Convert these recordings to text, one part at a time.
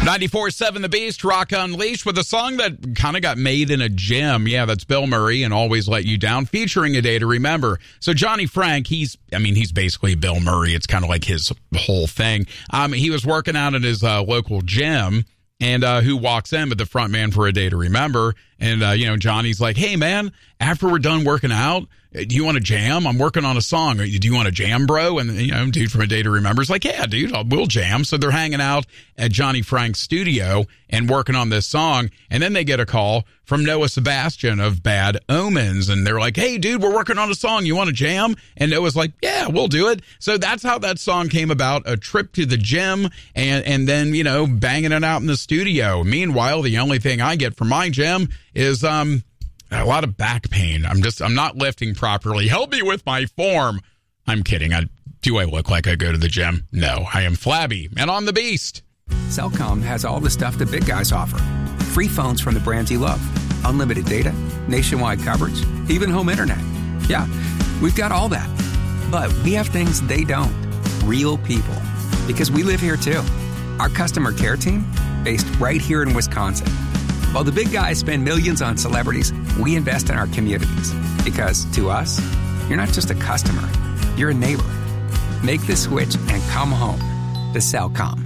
94.7 The Beast, Rock Unleashed, with a song that kind of got made in a gym. Yeah, that's Bill Murray and Always Let You Down, featuring A Day to Remember. So Johnny Frank, he's basically Bill Murray. It's kind of like his whole thing. He was working out at his local gym, and who walks in but the front man for A Day to Remember. And, Johnny's like, hey, man, after we're done working out, do you want to jam? I'm working on a song. Do you want to jam, bro? And, dude from A Day to Remember is like, yeah, dude, we'll jam. So they're hanging out at Johnny Frank's studio and working on this song. And then they get a call from Noah Sebastian of Bad Omens. And they're like, hey, dude, we're working on a song. You want to jam? And Noah's like, yeah, we'll do it. So that's how that song came about, a trip to the gym and then, banging it out in the studio. Meanwhile, the only thing I get from my gym is a lot of back pain. I'm not lifting properly. Help me with my form. I'm kidding. Do I look like I go to the gym? No, I am flabby and on the beast. Cellcom has all the stuff the big guys offer. Free phones from the brands you love. Unlimited data, nationwide coverage, even home internet. Yeah, we've got all that. But we have things they don't. Real people. Because we live here too. Our customer care team, based right here in Wisconsin. While the big guys spend millions on celebrities, we invest in our communities. Because to us, you're not just a customer, you're a neighbor. Make the switch and come home to Cellcom.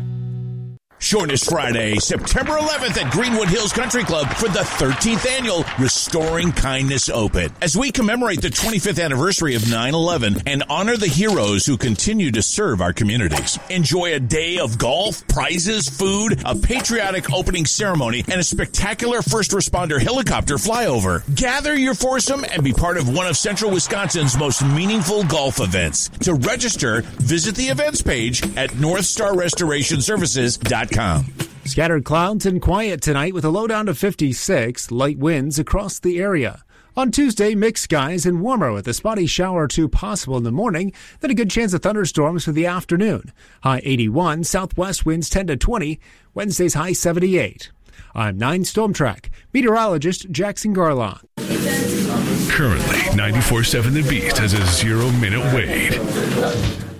Join us Friday, September 11th at Greenwood Hills Country Club for the 13th annual Restoring Kindness Open. As we commemorate the 25th anniversary of 9/11 and honor the heroes who continue to serve our communities. Enjoy a day of golf, prizes, food, a patriotic opening ceremony, and a spectacular first responder helicopter flyover. Gather your foursome and be part of one of Central Wisconsin's most meaningful golf events. To register, visit the events page at NorthstarRestorationServices.com. Scattered clouds and quiet tonight with a low down to 56, light winds across the area. On Tuesday, mixed skies and warmer with a spotty shower or two possible in the morning, then a good chance of thunderstorms for the afternoon. High 81, southwest winds 10 to 20, Wednesday's high 78. I'm 9 Storm Track meteorologist Jackson Garlock. Currently, 94.7 The Beast has a 0-minute wait.